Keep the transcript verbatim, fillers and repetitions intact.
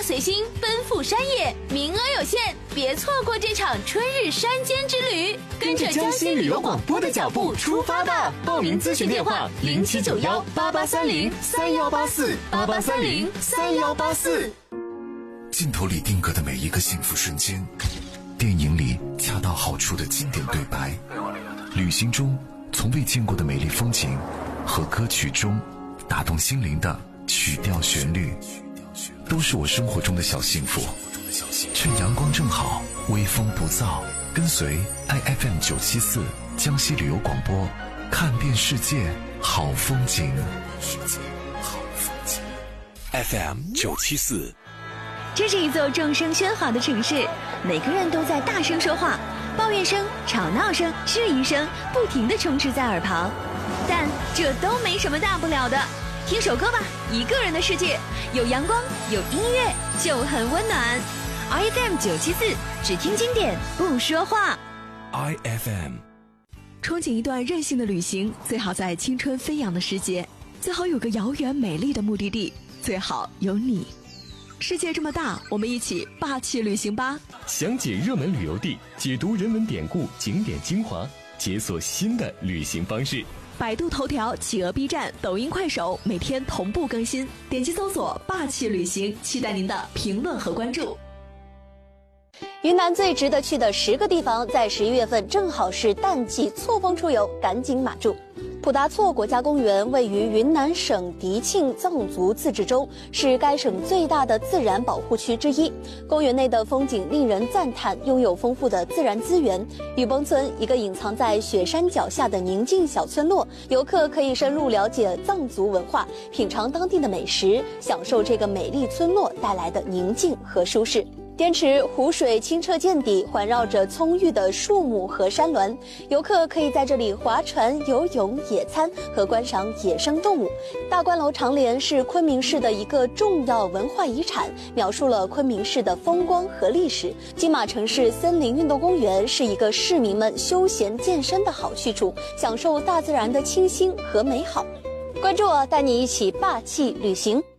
随心，奔赴山野，名额有限，别错过这场春日山间之旅。 跟着江西旅游广播的脚步出发吧！报名咨询电话：零七九幺八八三零三幺八四八八三零三幺八四。 镜头里定格的每一个幸福瞬间，电影里恰到好处的经典对白，旅行中从未见过的美丽风景，和歌曲中打动心灵的曲调旋律，都是我生活中的小幸福。趁阳光正好，微风不燥，跟随 I F M 九七四江西旅游广播，看遍世界好风景。世界好风景 F M 九七四。 这是一座众声喧哗的城市，每个人都在大声说话，抱怨声、吵闹声、质疑声不停地充斥在耳旁，但这都没什么大不了的。听首歌吧，一个人的世界，有阳光，有音乐，就很温暖。I F M 九七四，只听经典，不说话。 I F M。 憧憬一段任性的旅行，最好在青春飞扬的时节，最好有个遥远美丽的目的地，最好有你。世界这么大，我们一起霸气旅行吧！ 详解热门旅游地，解读人文典故、景点精华，解锁新的旅行方式。 百度头条、企鹅 B 站、抖音、快手每天同步更新，点击搜索“霸气旅行”，期待您的评论和关注。 云南最值得去的十个地方，在十一月份正好是淡季，错峰出游，赶紧码住。普达措国家公园位于云南省迪庆藏族自治州，是该省最大的自然保护区之一。公园内的风景令人赞叹，拥有丰富的自然资源。雨崩村，一个隐藏在雪山脚下的宁静小村落，游客可以深入了解藏族文化，品尝当地的美食，享受这个美丽村落带来的宁静和舒适。滇池湖水清澈见底，环绕着葱郁的树木和山峦，游客可以在这里划船、游泳、野餐和观赏野生动物。大观楼长联是昆明市的一个重要文化遗产，描述了昆明市的风光和历史。金马城市森林运动公园是一个市民们休闲健身的好去处，享受大自然的清新和美好。关注我，带你一起霸气旅行。